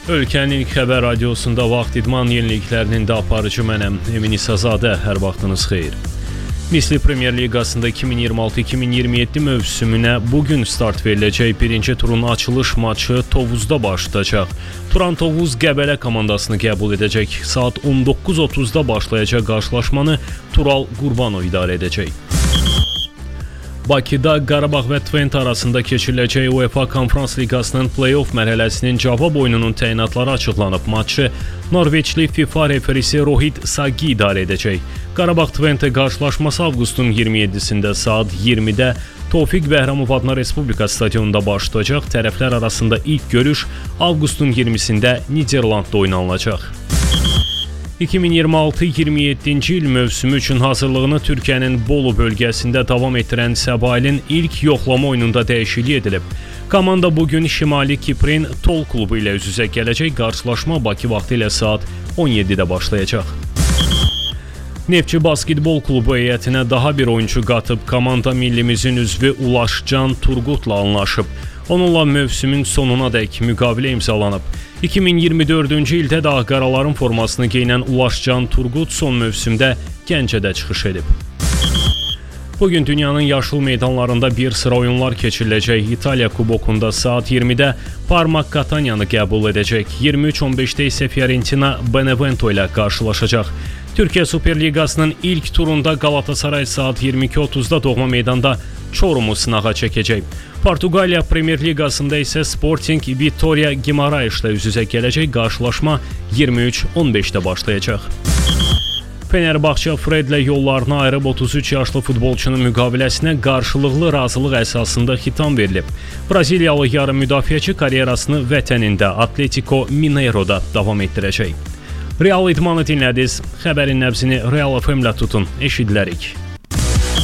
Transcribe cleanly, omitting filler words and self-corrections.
Ölkənin ilk xəbər radiosunda vaxt idman yeniliklərinin də aparıcı mənəm, Emin İsazadə, hər vaxtınız xeyir. Misli Premyer Liqasında 2026-2027 mövsümünə bugün start veriləcək birinci turun açılış maçı Tovuzda başlayacaq. Turan Tovuz Qəbələ komandasını qəbul edəcək. Saat 19:30-da başlayacaq qarşılaşmanı Tural Qurbanov idarə edəcək. Bakıda Qarabağ və Twente arasında keçiriləcək UEFA Konferans Liqasının play-off mərhələsinin cavab oyununun təyinatları açıqlanıb. Maçı Norveçli FIFA referisi Rohit Sagi idarə edəcək. Qarabağ Twente qarşılaşması avqustun 27-sində saat 20-də Tofiq Bəhramov adına Respublika stadionunda başlayacaq. Tərəflər arasında ilk görüş avqustun 20-sində Niderlandda oynanılacaq. 2026-27-ci il mövsümü üçün hazırlığını Türkiyənin Bolu bölgəsində davam etdirən Səbailin ilk yoxlama oyununda dəyişiklik edilib. Komanda bugün Şimali Kiprin Tol klubu ilə üz-üzə gələcək. Qarşılaşma Bakı vaxtı ilə saat 17-də başlayacaq. Neftçi Basketbol klubu heyətinə daha bir oyuncu qatıb. Komanda millimizin üzvü Ulaşcan Turqutla anlaşıb. Onunla mövsümün sonuna dək müqavilə imzalanıb. 2024-cü ildə də Ağqaraların formasını geyinən Ulaşcan Turqut son mövsümdə Gəncədə çıxış edib. Bugün dünyanın yaşıl meydanlarında bir sıra oyunlar keçiriləcək. İtaliya kubokunda saat 20-də Parma Katanyanı qəbul edəcək. 23:15-də isə Fiorentina Benevento ilə qarşılaşacaq. Türkiyə Super Liqasının ilk turunda Galatasaray saat 22:30-da doğma meydanda Çorumu sınağa çəkəcək. Portuqaliya Premyer Liqasında isə Sporting Vitória Guimarães ilə üz-üzə gələcək. Qarşılaşma 23:15-də başlayacaq. Fenerbahçe Fredlə yollarını ayırıb 33 yaşlı futbolçunun müqaviləsinə qarşılıqlı razılıq əsasında xitam verilib. Braziliyalı yarım müdafiəçi karyerasını vətənində Atletico Mineiro'da davam etdirəcək. Real idmanı dinlədiniz. Xəbərin nəbzini Real FM-lə tutun. Eşidilərik.